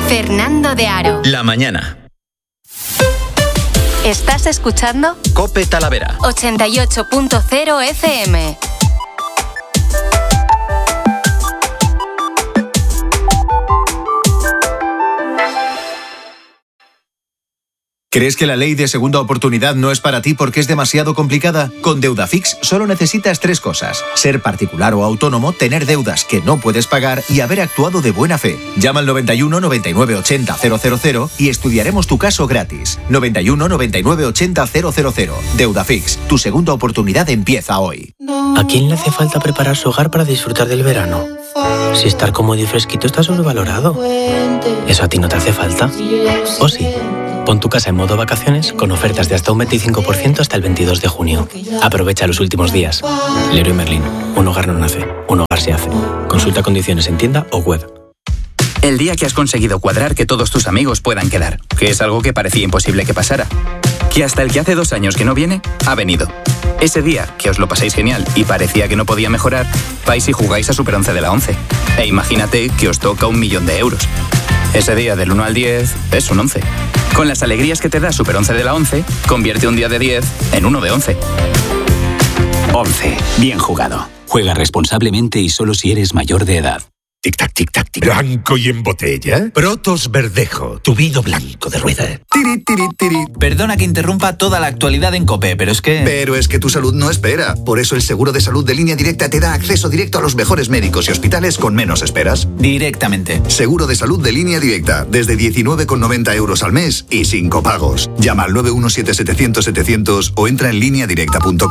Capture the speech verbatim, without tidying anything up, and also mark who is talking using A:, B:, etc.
A: Fernando de Aro.
B: La mañana.
A: ¿Estás escuchando?
B: COPE Talavera.
A: ochenta y ocho punto cero F M.
C: ¿Crees que la ley de segunda oportunidad no es para ti porque es demasiado complicada? Con Deudafix solo necesitas tres cosas: ser particular o autónomo, tener deudas que no puedes pagar y haber actuado de buena fe. Llama al noventa y uno noventa y nueve ochenta cero cero cero y estudiaremos tu caso gratis. noventa y uno noventa y nueve ochenta cero cero cero. Deudafix, tu segunda oportunidad empieza hoy.
D: ¿A quién le hace falta preparar su hogar para disfrutar del verano? Si estar cómodo y fresquito está sobrevalorado. ¿Eso a ti no te hace falta? ¿O sí? Pon tu casa en modo vacaciones con ofertas de hasta un veinticinco por ciento hasta el veintidós de junio. Aprovecha los últimos días. Leroy Merlin. Un hogar no nace, un hogar se hace. Consulta condiciones en tienda o web.
E: El día que has conseguido cuadrar que todos tus amigos puedan quedar, que es algo que parecía imposible que pasara. Que hasta el que hace dos años que no viene, ha venido. Ese día que os lo pasáis genial y parecía que no podía mejorar, vais y jugáis a Super once de la once. E imagínate que os toca un millón de euros. Ese día del uno al diez es un once. Con las alegrías que te da Super once de la once, convierte un día de diez en uno de once.
F: once. Bien jugado. Juega responsablemente y solo si eres mayor de edad.
G: Tic-tac, tic-tac, tic. ¿Blanco y en botella? Protos Verdejo, tu vino blanco de rueda.
H: Tiri, tiri, tiri. Perdona que interrumpa toda la actualidad en COPE, pero es que...
I: Pero es que tu salud no espera. Por eso el seguro de salud de Línea Directa te da acceso directo a los mejores médicos y hospitales con menos esperas.
H: Directamente.
I: Seguro de salud de Línea Directa, desde diecinueve con noventa euros al mes y sin copagos. Llama al nueve uno siete setecientos setecientos o entra en línea directa punto com.